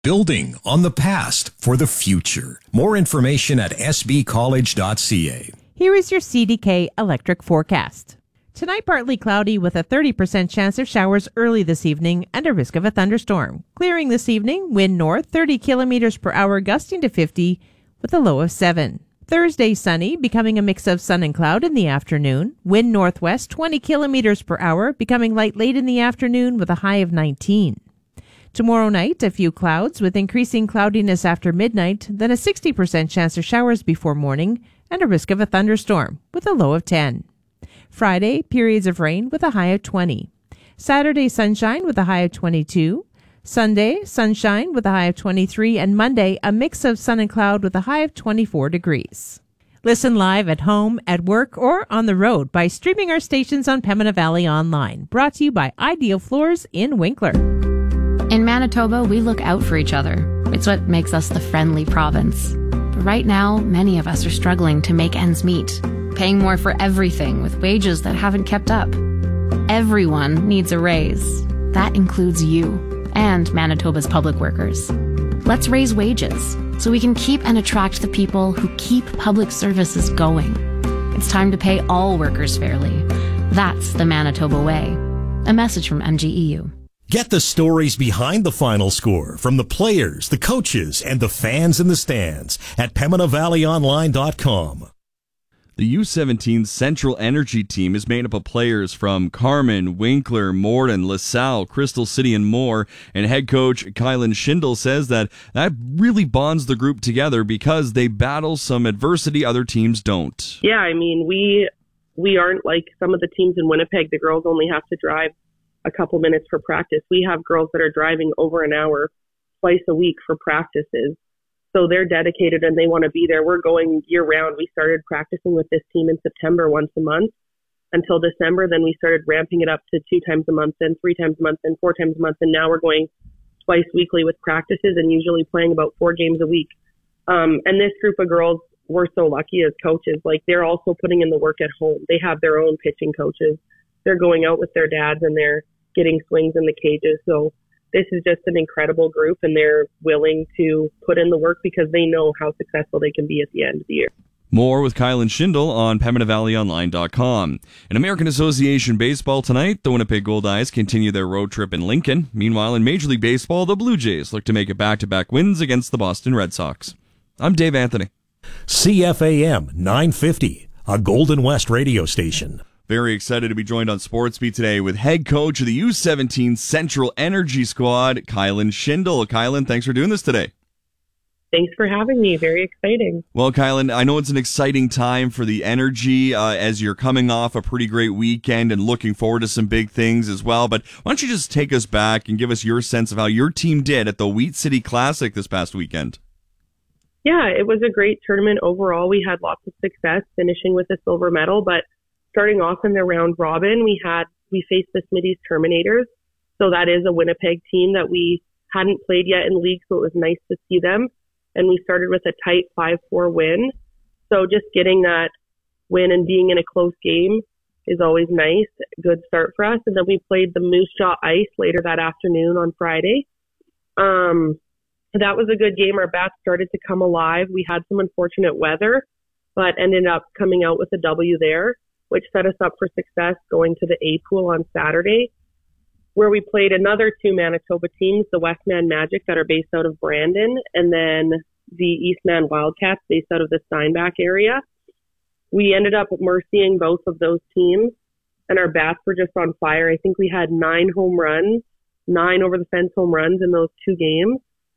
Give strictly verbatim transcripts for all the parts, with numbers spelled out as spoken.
Building on the past for the future. More information at s b college dot c a. Here is your C D K electric forecast. Tonight, partly cloudy with a thirty percent chance of showers early this evening and a risk of a thunderstorm. Clearing this evening, wind north thirty kilometers per hour gusting to fifty with a low of seven. Thursday, sunny, becoming a mix of sun and cloud in the afternoon. Wind northwest twenty kilometers per hour, becoming light late in the afternoon with a high of nineteen. Tomorrow night, a few clouds with increasing cloudiness after midnight, then a sixty percent chance of showers before morning and a risk of a thunderstorm with a low of ten. Friday, periods of rain with a high of twenty. Saturday, sunshine with a high of twenty-two. Sunday, sunshine with a high of twenty-three. And Monday, a mix of sun and cloud with a high of twenty-four degrees. Listen live at home, at work, or on the road by streaming our stations on Pembina Valley Online. Brought to you by Ideal Floors in Winkler. In Manitoba, we look out for each other. It's what makes us the friendly province. But right now, many of us are struggling to make ends meet, paying more for everything with wages that haven't kept up. Everyone needs a raise. That includes you and Manitoba's public workers. Let's raise wages so we can keep and attract the people who keep public services going. It's time to pay all workers fairly. That's the Manitoba way. A message from M G E U. Get the stories behind the final score from the players, the coaches, and the fans in the stands at Pembina Valley Online dot com. The U seventeen Central Energy team is made up of players from Carman, Winkler, Morden, LaSalle, Crystal City, and more. And head coach Kylan Schindel says that that really bonds the group together because they battle some adversity other teams don't. Yeah, I mean, we we aren't like some of the teams in Winnipeg. The girls only have to drive a couple minutes for practice. We have girls that are driving over an hour twice a week for practices. So they're dedicated and they want to be there. We're going year round. We started practicing with this team in September once a month until December. Then we started ramping it up to two times a month, then three times a month, then four times a month. And now we're going twice weekly with practices and usually playing about four games a week. Um, and this group of girls, we're so lucky as coaches. Like, they're also putting in the work at home. They have their own pitching coaches. They're going out with their dads and they're getting swings in the cages. So this is just an incredible group, and they're willing to put in the work because they know how successful they can be at the end of the year. More with Kylan Schindel on Pembina Valley Online dot com. In American Association Baseball tonight, the Winnipeg Goldeyes continue their road trip in Lincoln. Meanwhile, in Major League Baseball, the Blue Jays look to make it back-to-back wins against the Boston Red Sox. I'm Dave Anthony. C F A M nine fifty, a Golden West radio station. Very excited to be joined on Sportsbeat today with head coach of the U seventeen Central Energy Squad, Kylan Schindel. Kylan, thanks for doing this today. Thanks for having me. Very exciting. Well, Kylan, I know it's an exciting time for the Energy uh, as you're coming off a pretty great weekend and looking forward to some big things as well. But why don't you just take us back and give us your sense of how your team did at the Wheat City Classic this past weekend? Yeah, it was a great tournament overall. We had lots of success finishing with a silver medal, but starting off in the round robin, we had we faced the Smitty's Terminators. So that is a Winnipeg team that we hadn't played yet in league, so it was nice to see them. And we started with a tight five four win. So just getting that win and being in a close game is always nice. Good start for us. And then we played the Moose Jaw Ice later that afternoon on Friday. Um, that was a good game. Our bats started to come alive. We had some unfortunate weather, but ended up coming out with a W there, which set us up for success going to the A pool on Saturday, where we played another two Manitoba teams, the Westman Magic that are based out of Brandon, and then the Eastman Wildcats based out of the Steinbach area. We ended up mercying both of those teams, and our bats were just on fire. I think we had nine home runs, nine over the fence home runs in those two games,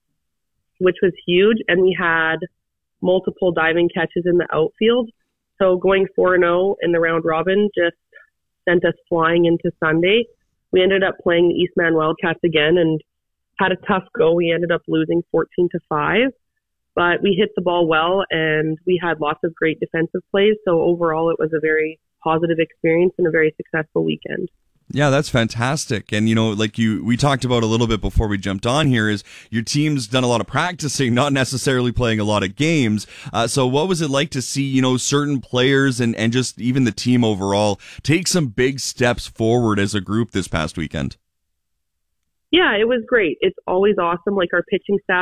which was huge, and we had multiple diving catches in the outfield. So going four and oh in the round robin just sent us flying into Sunday. We ended up playing the Eastman Wildcats again and had a tough go. We ended up losing fourteen to five, but we hit the ball well and we had lots of great defensive plays. So overall, it was a very positive experience and a very successful weekend. Yeah, that's fantastic. And, you know, like you, we talked about a little bit before we jumped on here is your team's done a lot of practicing, not necessarily playing a lot of games. Uh, so what was it like to see, you know, certain players and, and just even the team overall take some big steps forward as a group this past weekend? Yeah, it was great. It's always awesome. Like our pitching staff